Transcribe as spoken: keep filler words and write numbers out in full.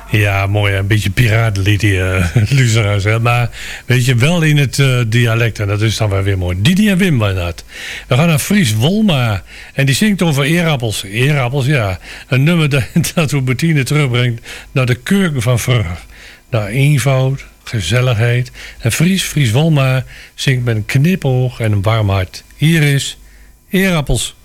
Ja, mooi. Een beetje piratenlied die uh, luisteraars. Hè? Maar weet je, wel in het uh, dialect. En dat is dan wel weer mooi. Didi en Wim waren dat. We gaan naar Fries Wolma. En die zingt over eerappels. Eerappels, ja. Een nummer dat, dat hoe Bettine terugbrengt naar de keuken van vroeger. Naar eenvoud, gezelligheid. En Fries, Fries Wolma zingt met een knipoog en een warm hart. Hier is Eerappels.